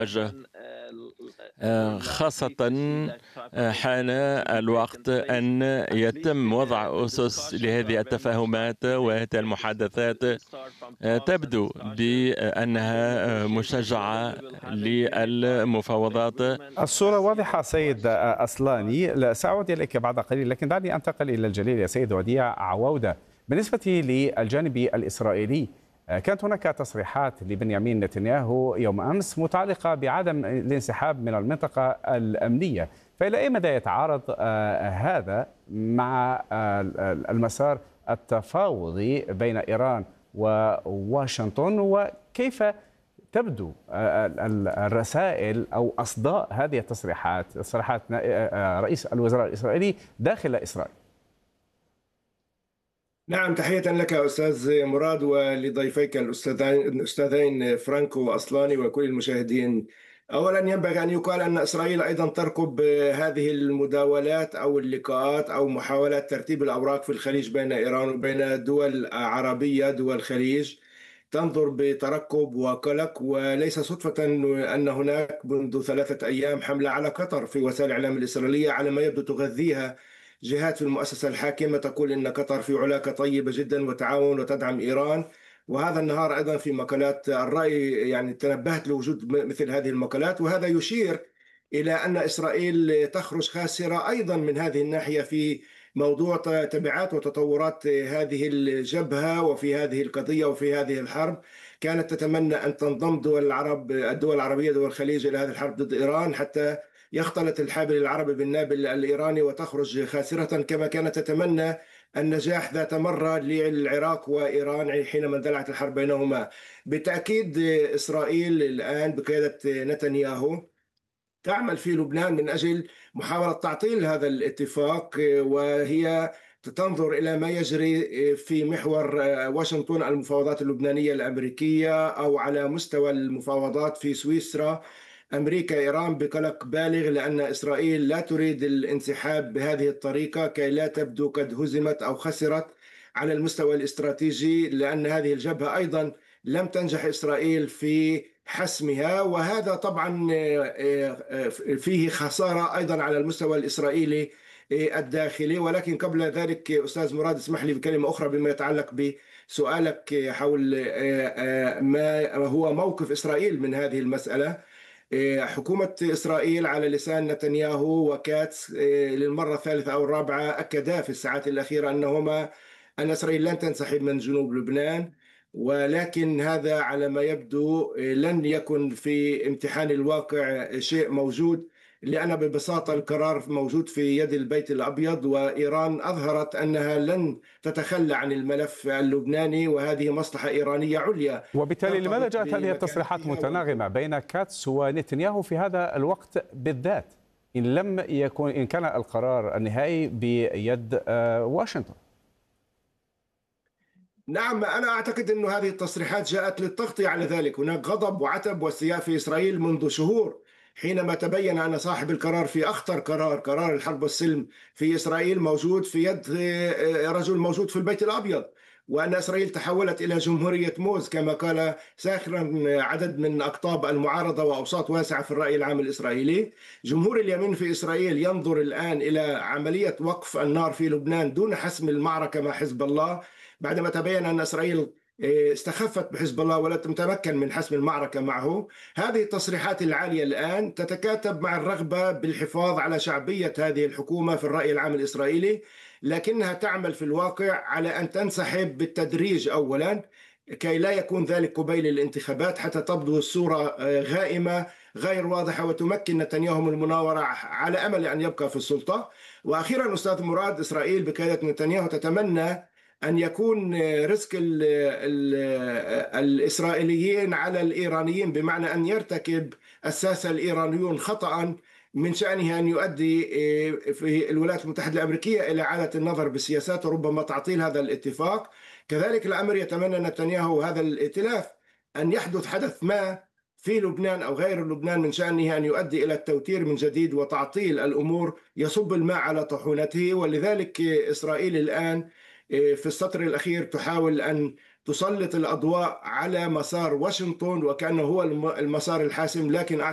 خاصة حان الوقت أن يتم وضع أسس لهذه التفاهمات وهذه المحادثات. تبدو بأنها مشجعة للمفاوضات. الصورة واضحة سيد أصلاني. لا سأعود إليك بعد قليل، لكن دعني أنتقل إلى الجليل يا سيد وديع عوودة. بالنسبة للجانب الإسرائيلي، كانت هناك تصريحات لبنيامين نتنياهو يوم أمس متعلقة بعدم الانسحاب من المنطقة الأمنية، فإلى أي مدى يتعارض هذا مع المسار التفاوضي بين إيران وواشنطن، وكيف تبدو الرسائل أو أصداء هذه تصريحات رئيس الوزراء الإسرائيلي داخل إسرائيل؟ نعم، تحية لك أستاذ مراد ولضيفيك الأستاذين فرانكو وأصلاني وكل المشاهدين. أولا ينبغي أن يقال أن إسرائيل أيضا ترقب هذه المداولات أو اللقاءات أو محاولات ترتيب الأوراق في الخليج بين إيران وبين دول عربية، دول الخليج، تنظر بترقب وقلق. وليس صدفة أن هناك منذ 3 أيام حملة على قطر في وسائل الإعلام الإسرائيلية، على ما يبدو تغذيها جهات في المؤسسة الحاكمة تقول إن قطر في علاقة طيبة جدا وتعاون وتدعم إيران. وهذا النهار أيضا في مقالات الرأي يعني تنبهت لوجود مثل هذه المقالات، وهذا يشير إلى أن إسرائيل تخرج خاسرة أيضا من هذه الناحية في موضوع تبعات وتطورات هذه الجبهة وفي هذه القضية وفي هذه الحرب. كانت تتمنى أن تنضم الدول العربية، دول الخليج، إلى هذه الحرب ضد إيران حتى يختلط الحابل العربي بالنابل الإيراني وتخرج خاسرة، كما كانت تتمنى النجاح ذات مرة للعراق وإيران حينما اندلعت الحرب بينهما. بالتأكيد إسرائيل الآن بقيادة نتنياهو تعمل في لبنان من أجل محاولة تعطيل هذا الاتفاق، وهي تنظر إلى ما يجري في محور واشنطن، المفاوضات اللبنانية الأمريكية، أو على مستوى المفاوضات في سويسرا، أمريكا إيران، بقلق بالغ، لأن إسرائيل لا تريد الانسحاب بهذه الطريقة كي لا تبدو قد هزمت أو خسرت على المستوى الاستراتيجي، لأن هذه الجبهة أيضا لم تنجح إسرائيل في حسمها، وهذا طبعا فيه خسارة أيضا على المستوى الإسرائيلي الداخلي. ولكن قبل ذلك أستاذ مراد اسمح لي بكلمة أخرى بما يتعلق بسؤالك حول ما هو موقف إسرائيل من هذه المسألة. حكومة إسرائيل على لسان نتنياهو وكاتس للمرة الثالثة أو الرابعة أكدا في الساعات الأخيرة أن إسرائيل لن تنسحب من جنوب لبنان، ولكن هذا على ما يبدو لن يكن في امتحان الواقع شيء موجود، لأن ببساطة القرار موجود في يد البيت الأبيض، وإيران أظهرت أنها لن تتخلى عن الملف اللبناني، وهذه مصلحة إيرانية عليا. وبالتالي لماذا جاءت هذه التصريحات متناغمة بين كاتس ونتنياهو في هذا الوقت بالذات، إن كان القرار النهائي بيد واشنطن؟ نعم، أنا أعتقد أن هذه التصريحات جاءت للتغطية على ذلك. هناك غضب وعتب واستياء في إسرائيل منذ شهور حينما تبين أن صاحب القرار في أخطر قرار الحرب والسلم في إسرائيل موجود في يد رجل موجود في البيت الأبيض، وأن إسرائيل تحولت إلى جمهورية موز كما قال ساخرا عدد من أقطاب المعارضة وأوساط واسعة في الرأي العام الإسرائيلي. جمهور اليمين في إسرائيل ينظر الآن إلى عملية وقف النار في لبنان دون حسم المعركة مع حزب الله، بعدما تبين أن إسرائيل استخفت بحزب الله ولا تتمكن من حسم المعركة معه. هذه التصريحات العالية الآن تتكاتب مع الرغبة بالحفاظ على شعبية هذه الحكومة في الرأي العام الإسرائيلي، لكنها تعمل في الواقع على أن تنسحب بالتدريج أولا كي لا يكون ذلك قبيل الانتخابات، حتى تبدو الصورة غائمة غير واضحة وتمكن نتنياهو من المناورة على أمل أن يبقى في السلطة. وأخيرا أستاذ مراد، إسرائيل بقيادة نتنياهو تتمنى أن يكون رزق الإسرائيليين على الإيرانيين، بمعنى أن يرتكب الساسة الإيرانيون خطأ من شأنه أن يؤدي في الولايات المتحدة الأمريكية إلى إعادة النظر بالسياسات وربما تعطيل هذا الاتفاق. كذلك الأمر يتمنى نتنياهو هذا الائتلاف أن يحدث حدث ما في لبنان أو غير لبنان من شأنه أن يؤدي إلى التوتير من جديد وتعطيل الأمور، يصب الماء على طحونته. ولذلك إسرائيل الآن في السطر الأخير تحاول أن تسلط الأضواء على مسار واشنطن وكأنه هو المسار الحاسم، لكن